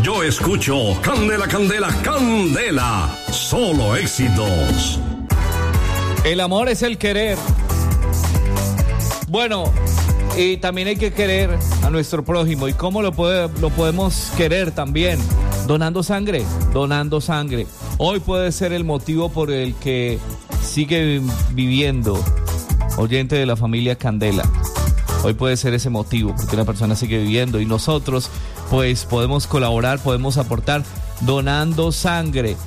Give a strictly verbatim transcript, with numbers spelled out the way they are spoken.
yo escucho Candela, Candela, Candela. Solo éxitos. El amor es el querer. Bueno, y también hay que querer a nuestro prójimo. ¿Y cómo lo, puede, lo podemos querer también? Donando sangre, donando sangre. Hoy puede ser el motivo por el que sigue viviendo, oyente de la familia Candela. Hoy puede ser ese motivo, porque una persona sigue viviendo y nosotros pues podemos colaborar, podemos aportar donando sangre.